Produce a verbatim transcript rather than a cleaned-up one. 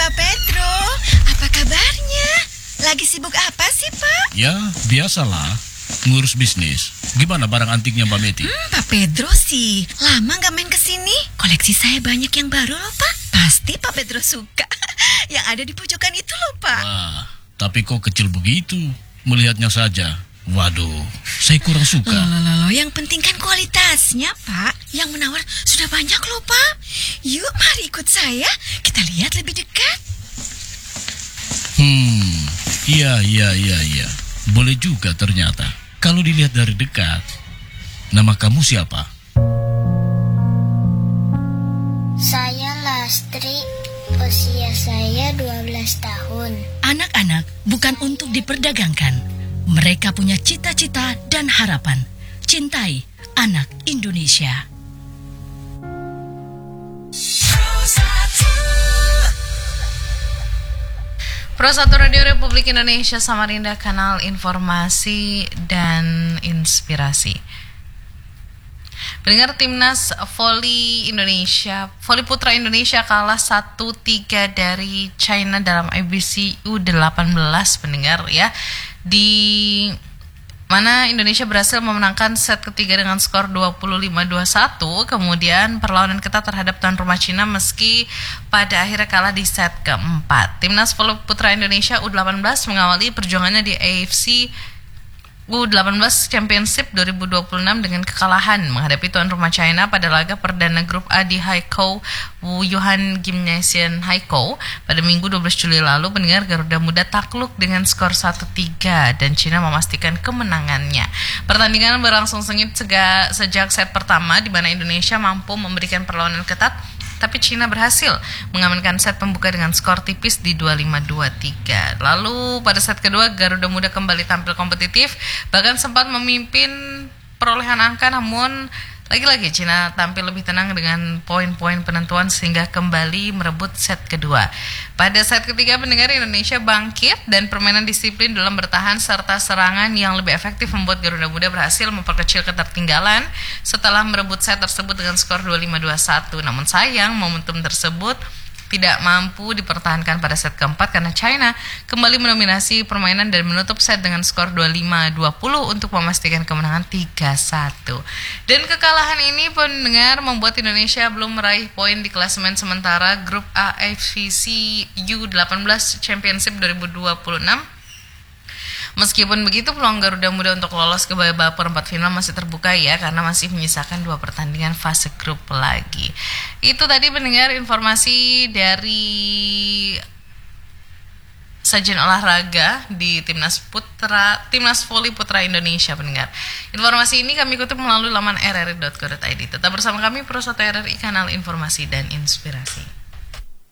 Pak Pedro, apa kabarnya? Lagi sibuk apa sih, Pak? Ya, biasalah, ngurus bisnis. Gimana barang antiknya Mbak Meti? Hmm, Pak Pedro sih, lama nggak main ke sini. Koleksi saya banyak yang baru loh, Pak. Pasti Pak Pedro suka. Yang ada di pojokan itu loh, Pak. Wah, tapi kok kecil begitu? Melihatnya saja. Waduh, saya kurang suka. Loh, loh, loh, loh. Yang penting kan kualitasnya, Pak. Yang menawar sudah banyak loh, Pak. Yuk, mari ikut saya. Kita lihat lebih dekat. Hmm, iya, iya, iya, iya. Boleh juga ternyata. Kalau dilihat dari dekat. Nama kamu siapa? Saya Lastri, usia saya dua belas tahun. Anak-anak bukan untuk diperdagangkan. Mereka punya cita-cita dan harapan. Cintai anak Indonesia. Pro satu Radio Republik Indonesia Samarinda, kanal informasi dan inspirasi. Pendengar, timnas voli Indonesia, voli putra Indonesia kalah satu tiga dari China dalam I B C U delapan belas, pendengar ya. Di mana Indonesia berhasil memenangkan set ketiga dengan skor dua puluh lima dua puluh satu. Kemudian perlawanan ketat terhadap tuan rumah Cina meski pada akhirnya kalah di set keempat. Timnas voli putra Indonesia U delapan belas mengawali perjuangannya di A F C U delapan belas Championship dua ribu dua puluh enam dengan kekalahan menghadapi tuan rumah China pada laga perdana grup A di Haikou Wuhan Gymnasium Haikou pada Minggu dua belas Juli lalu. Pendengar, Garuda Muda takluk dengan skor satu tiga dan China memastikan kemenangannya. Pertandingan berlangsung sengit sega, sejak set pertama di mana Indonesia mampu memberikan perlawanan ketat, tapi China berhasil mengamankan set pembuka dengan skor tipis di dua puluh lima dua puluh tiga. Lalu pada set kedua Garuda Muda kembali tampil kompetitif, bahkan sempat memimpin perolehan angka, namun lagi-lagi China tampil lebih tenang dengan poin-poin penentuan sehingga kembali merebut set kedua. Pada set ketiga, pendengar, Indonesia bangkit dan permainan disiplin dalam bertahan serta serangan yang lebih efektif membuat Garuda Muda berhasil memperkecil ketertinggalan setelah merebut set tersebut dengan skor dua puluh lima dua puluh satu. Namun sayang, momentum tersebut tidak mampu dipertahankan pada set keempat karena China kembali mendominasi permainan dan menutup set dengan skor dua puluh lima dua puluh untuk memastikan kemenangan tiga satu. Dan kekalahan ini, pendengar, membuat Indonesia belum meraih poin di klasemen sementara grup A F C U delapan belas Championship dua ribu dua puluh enam. Meskipun begitu, peluang Garuda Muda untuk lolos ke babak perempat final masih terbuka ya, karena masih menyisakan dua pertandingan fase grup lagi. Itu tadi, pendengar, informasi dari sajian olahraga di timnas putra, timnas voli putra Indonesia, pendengar. Informasi ini kami kutip melalui laman r r i dot co dot i d. Tetap bersama kami, Pro satu R R I, kanal informasi dan inspirasi.